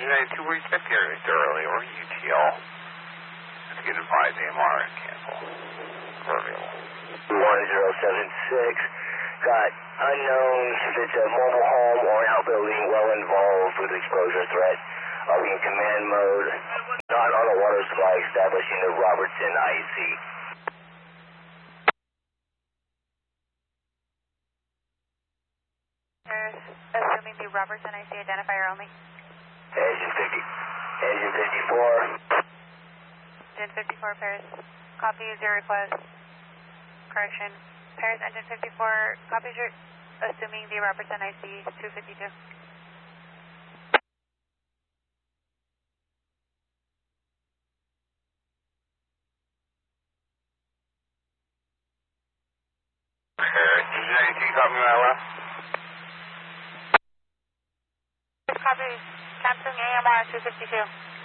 92, were you expecting early or UTL? To get advised AMR and cancel. Available. 1076. Got unknowns if it's a mobile home or an outbuilding well involved with exposure threat. I'll be in command mode. Not on a water supply, establishing the Robertson IC. Assuming the Robertson IC identifier only. Engine 50. Engine 54. Engine 54, Paris. Copy your request. Correction. Paris, engine 54, copy your, assuming the Robertson IC 252. Paris, engine 92, copy my left. Copy, Samsung AMR 252.